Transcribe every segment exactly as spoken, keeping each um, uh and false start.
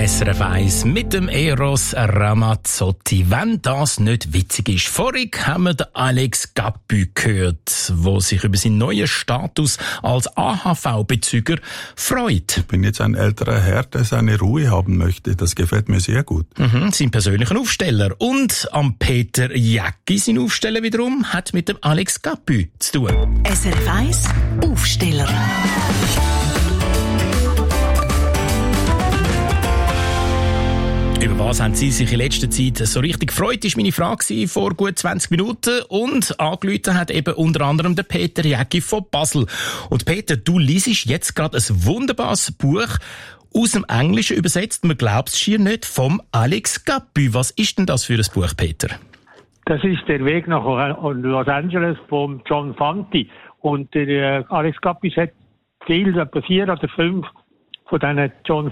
S R F eins mit dem Eros Ramazzotti. Wenn das nicht witzig ist. Vorhin haben wir den Alex Gappy gehört, der sich über seinen neuen Status als A H V-Bezüger freut. Ich bin jetzt ein älterer Herr, der seine Ruhe haben möchte. Das gefällt mir sehr gut. Mhm, sein persönlicher Aufsteller. Und am Peter Jäcki, sein Aufsteller wiederum, hat mit dem Alex Gappy zu tun. S R F eins Aufsteller. Über was haben Sie sich in letzter Zeit so richtig gefreut, ist meine Frage vor gut zwanzig Minuten. Und angerufen hat eben unter anderem der Peter Jäcki von Basel. Und Peter, du liest jetzt gerade ein wunderbares Buch aus dem Englischen übersetzt, man glaubt es schier nicht, vom Alex Gappy. Was ist denn das für ein Buch, Peter? Das ist der Weg nach Los Angeles von John Fante. Und der äh, Alex Gappy hat viel, etwa vier oder fünf von diesen John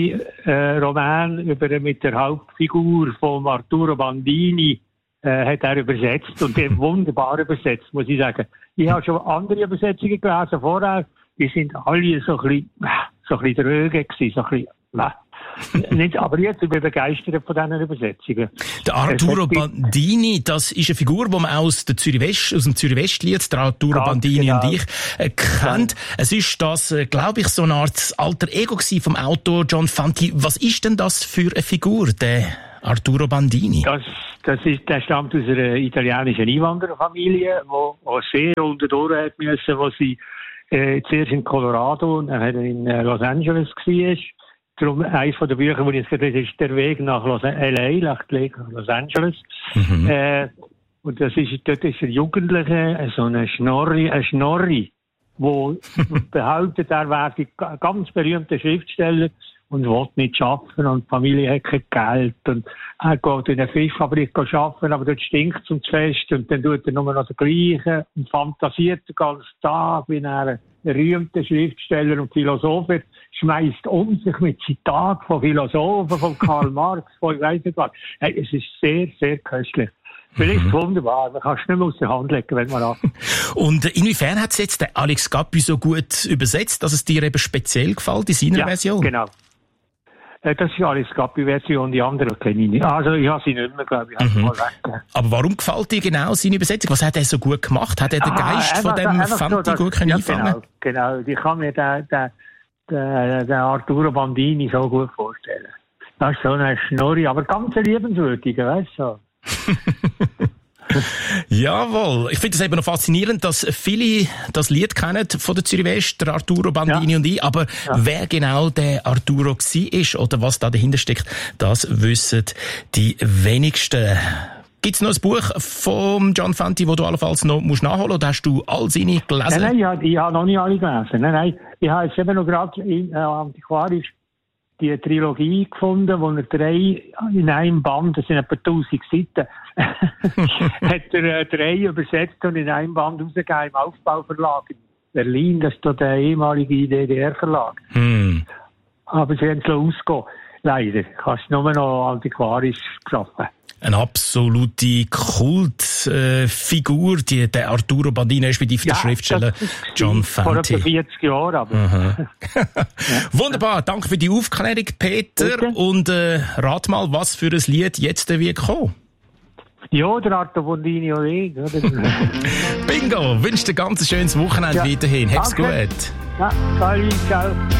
Fante-Romanen über mit der Hauptfigur von Arturo Bandini äh, hat er übersetzt und den wunderbar übersetzt, muss ich sagen. Ich habe schon andere Übersetzungen gelesen vorher, die sind alle so ein bisschen, so ein bisschen dröge gewesen, so ein bisschen, äh, nicht, aber jetzt bin ich begeistert von diesen Übersetzungen. Der Arturo Bandini, das ist eine Figur, die man aus, der Zürich West, aus dem Zürich Westlied, der Arturo ja, Bandini genau. und ich, äh, kennt. Ja. Es ist das, äh, glaube ich, so eine Art alter Ego gewesen vom Autor John Fante. Was ist denn das für eine Figur, der Arturo Bandini? Das, das ist, der stammt aus einer italienischen Einwandererfamilie, die sehr unter die Ohren hat müssen, wo sie äh, zuerst in Colorado und dann in äh, Los Angeles war. Darum, eines der Bücher, die ich jetzt gelesen habe, ist der Weg nach Los, L A, nach Los Angeles. Mhm. Äh, und das ist, dort ist ein Jugendlicher, so ein Schnorri, ein Schnorri, der behauptet, er wäre ein ganz berühmter Schriftsteller und will nicht arbeiten und die Familie hat kein Geld. Und er geht in eine Fischfabrik arbeiten, aber dort stinkt es um das Fest und dann tut er nur noch das Gleiche und fantasiert den ganzen Tag, wie er ein berühmter Schriftsteller und Philosoph wird, schmeißt um sich mit Zitaten von Philosophen, von Karl Marx, von ich weiss nicht was. Hey, es ist sehr, sehr köstlich. Vielleicht mhm. wunderbar, man kann es nicht mehr aus der Hand legen, wenn man an. Und inwiefern hat es jetzt der Alex Gappy so gut übersetzt, dass es dir eben speziell gefällt in seiner ja, Version? Genau. Das ist die Alex Gappy-Version, die andere kenne ich nicht. Also ich habe sie nicht mehr, glaube ich. Mhm. Aber warum gefällt dir genau seine Übersetzung? Was hat er so gut gemacht? Hat er den Geist ah, von dem Fante so, gut können ja, einfangen? Genau, genau. Ich kann mir den, den, den, den Arturo Bandini so gut vorstellen. Das ist so ein Schnorri, aber ganz ein liebenswürdiger, weißt du? So. Jawohl. Ich finde es eben noch faszinierend, dass viele das Lied kennen von der Zürich West, der Arturo Bandini ja. und ich, aber ja. wer genau der Arturo war oder was da dahinter steckt, das wissen die wenigsten. Gibt es noch ein Buch von John Fante, das du allenfalls noch musst nachholen musst, oder hast du all seine gelesen? Nein, nein, ich habe noch nicht alle gelesen. Nein, nein, ich habe jetzt eben noch gerade äh, antiquarisch die Trilogie gefunden, wo er drei in einem Band, das sind etwa tausend Seiten, hat er äh, drei übersetzt und in einem Band rausgegeben im Aufbauverlag in Berlin. Das ist der ehemalige D D R-Verlag. Hm. Aber sie haben es ausgehen. Leider. Kannst du nur noch antiquarisch schaffen. Eine absolute Kultfigur, äh, die, der Arturo Bandini, respektive ja, der Schriftsteller John Fante. Vor etwa vierzig Jahren, aber. ja. Wunderbar, danke für die Aufklärung, Peter. Bitte? Und äh, rat mal, was für ein Lied jetzt wird kommen. Ja, der Arturo Bandini oder ich. Bingo, wünsche dir ein ganz schönes Wochenende ja. weiterhin. Hab's gut. Ja, ciao.